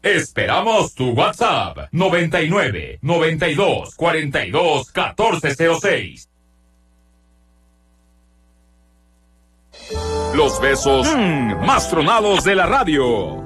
Esperamos tu WhatsApp 99 92 42 1406. Los besos más tronados de la radio.